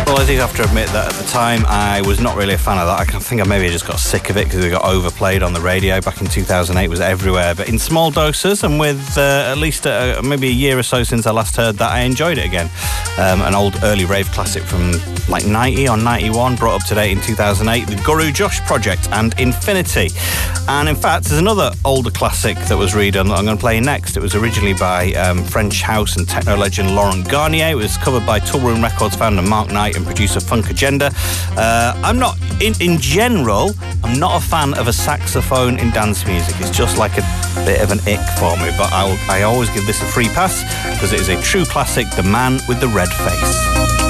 Well, I think I have to admit that at the time I was not really a fan of that. I think I maybe just got sick of it because it got overplayed on the radio back in 2008. It was everywhere, but in small doses, and with at least maybe a year or so since I last heard that, I enjoyed it again. An old early rave classic from like 90 or 91, brought up to date in 2008, the Guru Josh Project and Infinity. And in fact, there's another older classic that was redone that I'm going to play next. It was originally by French house and techno legend Laurent Garnier. It was covered by Toolroom Records founder Mark Knight and producer Funk Agenda. I'm not, in general, I'm not a fan of a saxophone in dance music. It's just like a bit of an ick for me, but I always give this a free pass because it is a true classic, The Man with the Red Face.